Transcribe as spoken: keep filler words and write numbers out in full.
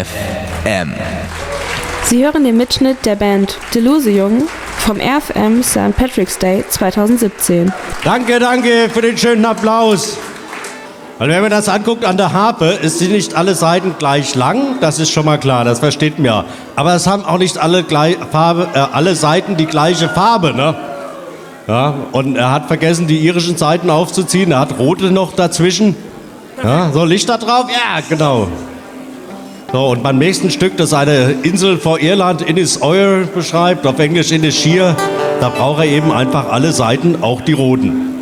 F M. Sie hören den Mitschnitt der Band Delusion vom R F M Sankt Patrick's Day zweitausendsiebzehn. Danke, danke für den schönen Applaus. Weil wenn man das anguckt an der Harfe, ist sie nicht alle Seiten gleich lang, das ist schon mal klar, das versteht man ja. Aber es haben auch nicht alle, gleich, Farbe, äh, alle Seiten die gleiche Farbe, ne? Ja, und er hat vergessen, die irischen Seiten aufzuziehen, er hat rote noch dazwischen. Ja, so, Licht da drauf? Ja, genau. So, und beim nächsten Stück, das eine Insel vor Irland, Innis-Oyer beschreibt, auf Englisch Innis-Sheer, da braucht er eben einfach alle Seiten, auch die roten.